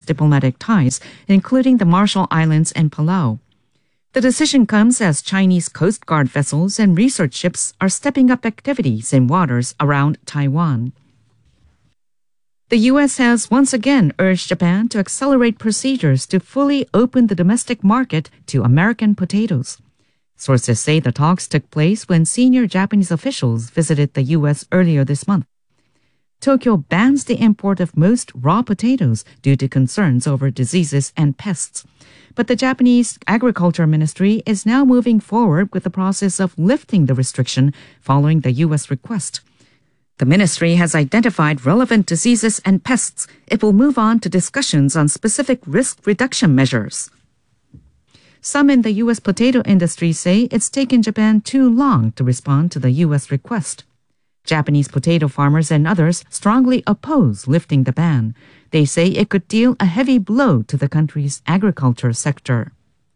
diplomatic ties, including the Marshall Islands and Palau. The decision comes as Chinese Coast Guard vessels and research ships are stepping up activities in waters around Taiwan. The U.S. has once again urged Japan to accelerate procedures to fully open the domestic market to American potatoes. Sources say the talks took place when senior Japanese officials visited the U.S. earlier this month. Tokyo bans the import of most raw potatoes due to concerns over diseases and pests. But the Japanese Agriculture Ministry is now moving forward with the process of lifting the restriction following the U.S. request. The ministry has identified relevant diseases and pests. It will move on to discussions on specific risk reduction measures. Some in the U.S. potato industry say it's taken Japan too long to respond to the U.S. request. Japanese potato farmers and others strongly oppose lifting the ban. They say it could deal a heavy blow to the country's agriculture sector.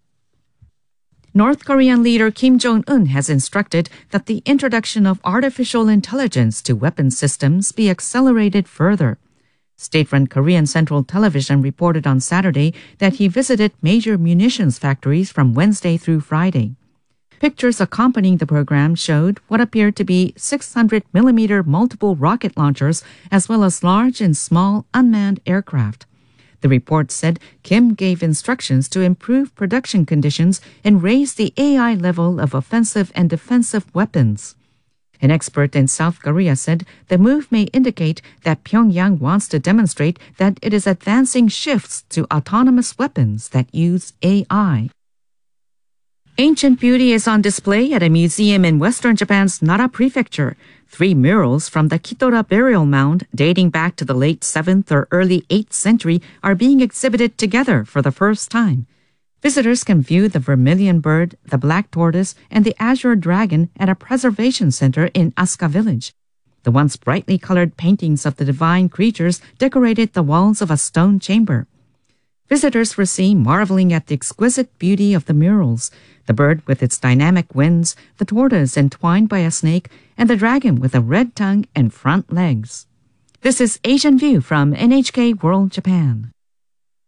North Korean leader Kim Jong-un has instructed that the introduction of artificial intelligence to weapon systems be accelerated further. State-run Korean Central Television reported on Saturday that he visited major munitions factories from Wednesday through Friday. Pictures accompanying the program showed what appeared to be 600mm multiple rocket launchers as well as large and small unmanned aircraft. The report said Kim gave instructions to improve production conditions and raise the AI level of offensive and defensive weapons. An expert in South Korea said the move may indicate that Pyongyang wants to demonstrate that it is advancing shifts to autonomous weapons that use AI. Ancient beauty is on display at a museum in western Japan's Nara Prefecture. 3 murals from the Kitora burial mound dating back to the late 7th or early 8th century are being exhibited together for the first time. Visitors can view the vermilion bird, the black tortoise, and the azure dragon at a preservation center in Asuka Village. The once brightly colored paintings of the divine creatures decorated the walls of a stone chamber. Visitors were seen marveling at the exquisite beauty of the murals, the bird with its dynamic wings, the tortoise entwined by a snake, and the dragon with a red tongue and front legs. This is Asian View from NHK World Japan.